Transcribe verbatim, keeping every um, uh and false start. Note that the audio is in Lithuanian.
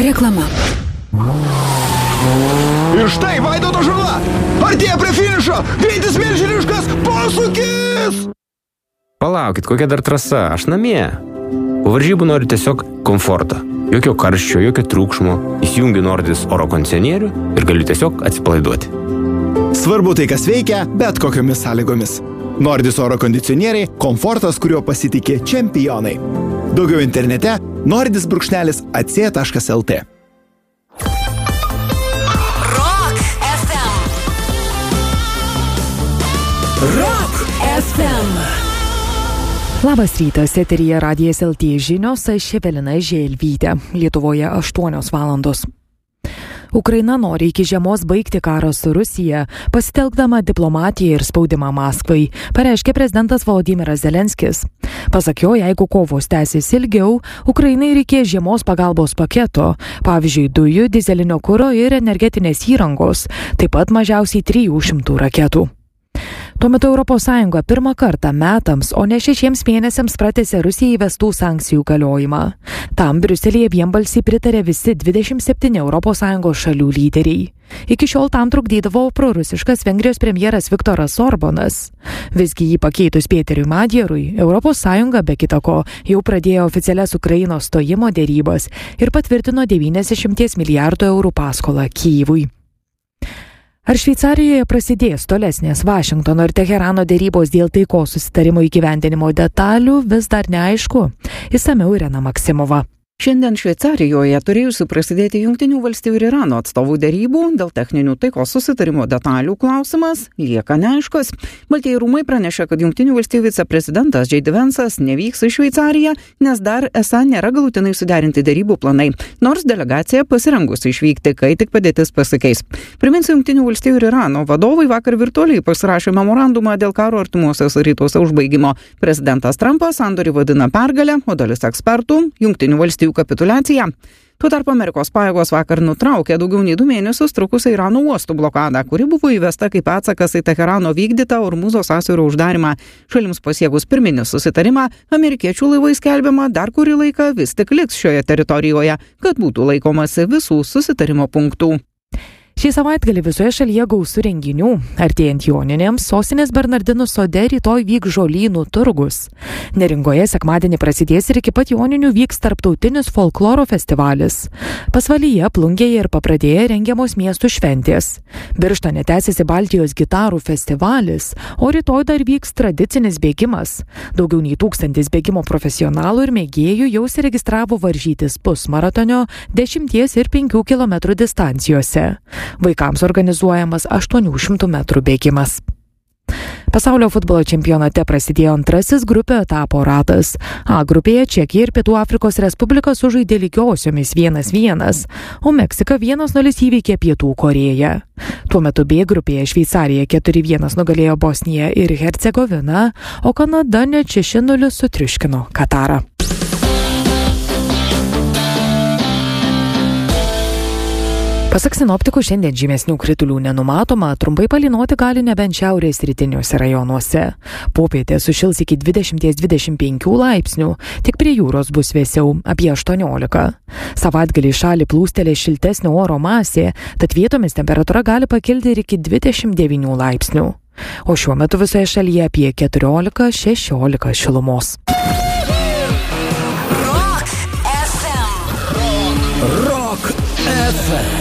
Reklama. Ir štai Vaidoto žurna. Artėja prie finišo. Greitis milžiniškas. Posūkis. Palaukit, kokia dar trasa. Aš namie. Po varžybų noriu tiesiog komforto. Jokio karščio, jokio triukšmo. Įsijungiu Nordis oro kondicionierių ir galiu tiesiog atsipalaiduoti. Svarbu tai, kas veikia, bet kokiomis sąlygomis. Nordis oro kondicionieriai – komfortas, kuriuo pasitikė čempionai. Daugiau internete nordis brūkšnelis a c taškas l t. Rock F M. Rock F M. Labas rytas, eteryje Radijas L T žinios, aš Evelina Želvytė. Lietuvoje aštuonios valandos. Ukraina nori iki žiemos baigti karą su Rusija, pasitelkdama diplomatiją ir spaudimą Maskvai, pareiškė prezidentas Volodymyras Zelenskis. Pasak jo, jeigu kovos tęsis ilgiau, Ukrainai reikės žiemos pagalbos paketo, pavyzdžiui, dujų, dizelinio kuro ir energetinės įrangos, taip pat mažiausiai trijų šimtų raketų. Tuo metu Europos Sąjunga pirmą kartą metams, o ne šešiems mėnesiams pratęsė Rusijai įvestų sankcijų galiojimą. Tam Briuselyje vienbalsiai pritarė visi dvidešimt septyni Europos Sąjungos šalių lyderiai. Iki šiol tam trukdydavo prorusiškas Vengrijos premjeras Viktoras Orbanas. Visgi jį pakeitus Pėteriui Madjarui, Europos Sąjunga be kita ko jau pradėjo oficialias Ukrainos stojimo dėrybas ir patvirtino devyniasdešimt milijardų eurų paskolą Kyjivui. Ar Šveicarijoje prasidės tolesnės Vašingtono ir Teherano dėrybos dėl taikos susitarimo įgyvendinimo detalių, vis dar neaišku. Išsamiau Irena Maksimova. Šiandien Šveicarijoje turėjusi prasidėti Jungtinių valstijų ir Irano atstovų dėrybų dėl techninių taikos susitarimo detalių klausimas lieka neaiškus. Baltieji rūmai pranešė, kad Jungtinių valstijų viceprezidentas J D Vance'as nevyks į Šveicariją, nes dar esą nėra galutinai suderinti dėrybų planai, nors delegacija pasirengusi išvykti, kai tik padėtis pasikeis. Priminsiu, Jungtinių valstijų ir Irano vadovai vakar virtualiai pasirašė memorandumą dėl karo artimuosiuose rytuose užbaigimo. Prezidentas Trumpas sandorį vadina pergalę, o dalis ekspertų Jungtinių valstijų kapituliacija. Tuo tarpu Amerikos pajėgos vakar nutraukė daugiau nei du mėnesius trukusią Irano uostų blokadą, kuri buvo įvesta kaip atsakas į Teherano vykdytą Ormuzo sąsiaurio uždarimą. Šalims pasiekus pirminį susitarimą, amerikiečių laivai skelbiama dar kurį laiką vis tik liks šioje teritorijoje, kad būtų laikomasi visų susitarimo punktų. Šį savaitgalį visoje šalyje gausu renginių. Artėjant Joninėms, sostinės Bernardinų sode rytoj vyks žolynų turgus. Neringoje sekmadienį prasidės ir iki pat Joninių vyks tarptautinis folkloro festivalis. Pasvalyje, Plungėje ir Pabradėje rengiamos miestų šventės. Birštone tęsiasi Baltijos gitarų festivalis, o rytoj dar vyks tradicinis bėgimas. Daugiau nei tūkstantis bėgimo profesionalų ir mėgėjų jau siregistravo varžytis pusmaratonio, dešimties ir penkių kilometrų distancijose. Vaikams organizuojamas aštuonių šimtų metrų bėgimas. Pasaulio futbolo čempionate prasidėjo antrasis grupių etapo ratas. A grupėje Čekija ir Pietų Afrikos Respublika sužaidė lygiosiomis vienas vienas, o Meksika vienas nulis įveikė Pietų Korėją. Tuo metu B grupėje Šveicarija keturi vienas nugalėjo Bosniją ir Hercegoviną, o Kanada net šeši nulis sutriuškino Katarą. Pasak sinoptikų, šiandien žymesnių kritulių nenumatoma, trumpai palynoti gali nebent šiaurės rytiniuose rajonuose. Popietė sušils iki dvidešimt dvidešimt penkių laipsnių, tik prie jūros bus vėsiau apie aštuoniolika. Savaitgalį šalį plūstelė šiltesnio oro masė, tad vietomis temperatūra gali pakilti ir iki dvidešimt devynių laipsnių. O šiuo metu visoje šalyje apie keturiolika šešiolika šilumos. Rock F M. Rock F M.